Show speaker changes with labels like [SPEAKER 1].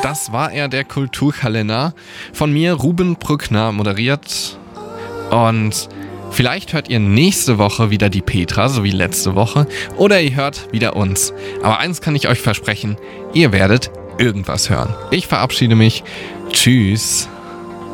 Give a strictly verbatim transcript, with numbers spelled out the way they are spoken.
[SPEAKER 1] Das war er, der Kulturkalender. Von mir, Ruben Brückner, moderiert. Und vielleicht hört ihr nächste Woche wieder die Petra, so wie letzte Woche. Oder ihr hört wieder uns. Aber eins kann ich euch versprechen, ihr werdet irgendwas hören. Ich verabschiede mich. Tschüss.